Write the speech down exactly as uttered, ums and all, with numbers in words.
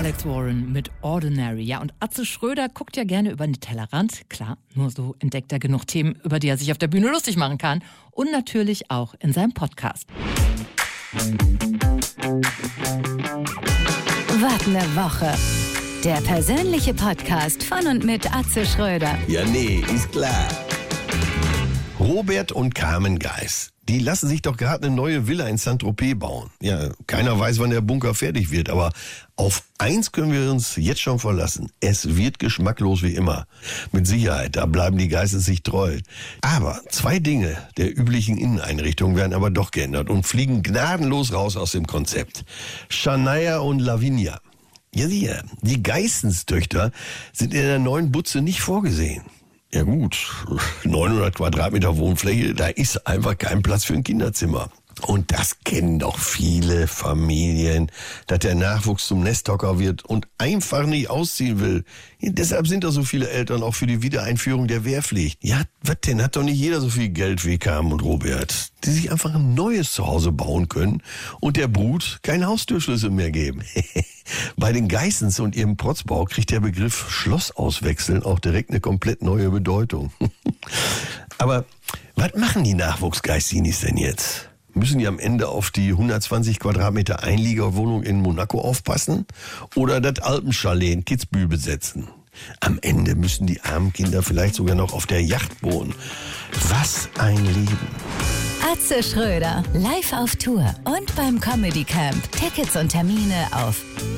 Alex Warren mit Ordinary. Ja, und Atze Schröder guckt ja gerne über den Tellerrand. Klar, nur so entdeckt er genug Themen, über die er sich auf der Bühne lustig machen kann. Und natürlich auch in seinem Podcast. Was ne Woche. Der persönliche Podcast von und mit Atze Schröder. Ja, nee, ist klar. Robert und Carmen Geis, die lassen sich doch gerade eine neue Villa in Saint-Tropez bauen. Ja, keiner weiß, wann der Bunker fertig wird, aber auf eins können wir uns jetzt schon verlassen. Es wird geschmacklos wie immer. Mit Sicherheit, da bleiben die Geises sich treu. Aber zwei Dinge der üblichen Inneneinrichtung werden aber doch geändert und fliegen gnadenlos raus aus dem Konzept. Shania und Lavinia. Ja, sicher, die Geissenstöchter sind in der neuen Butze nicht vorgesehen. Ja gut, neunhundert Quadratmeter Wohnfläche, da ist einfach kein Platz für ein Kinderzimmer. Und das kennen doch viele Familien, dass der Nachwuchs zum Nesthocker wird und einfach nicht ausziehen will. Ja, deshalb sind da so viele Eltern auch für die Wiedereinführung der Wehrpflicht. Ja, was denn? Hat doch nicht jeder so viel Geld wie Carmen und Robert, die sich einfach ein neues Zuhause bauen können und der Brut keinen Haustürschlüssel mehr geben. Bei den Geissens und ihrem Protzbau kriegt der Begriff Schloss auswechseln auch direkt eine komplett neue Bedeutung. Aber was machen die Nachwuchsgeissinis denn jetzt? Müssen die am Ende auf die hundertzwanzig Quadratmeter Einliegerwohnung in Monaco aufpassen? Oder das Alpenchalet in Kitzbühel besetzen? Am Ende müssen die armen Kinder vielleicht sogar noch auf der Yacht wohnen. Was ein Leben. Atze Schröder, live auf Tour und beim Comedy Camp. Tickets und Termine auf